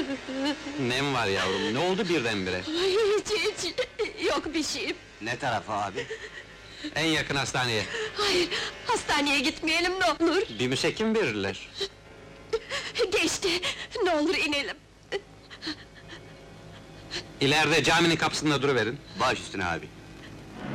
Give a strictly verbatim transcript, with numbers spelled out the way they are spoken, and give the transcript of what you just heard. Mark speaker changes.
Speaker 1: Ne mi var yavrum, ne oldu birdenbire?
Speaker 2: Hiç hiç, yok bir şeyim.
Speaker 3: Ne tarafa abi?
Speaker 1: En yakın hastaneye,
Speaker 2: Hayır, hastaneye gitmeyelim ne olur.
Speaker 1: bir müsekkim verirler.
Speaker 2: Geçti, ne olur inelim.
Speaker 1: İleride caminin kapısında duruverin.
Speaker 3: Baş üstüne abi.